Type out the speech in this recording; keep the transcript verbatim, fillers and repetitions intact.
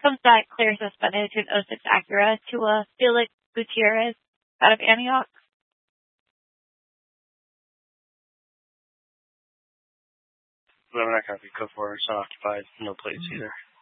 Comes back clear suspended to an oh six Acura to a Felix Gutierrez out of Antioch. No, I'm not going to be code for. It's not occupied. No plates either.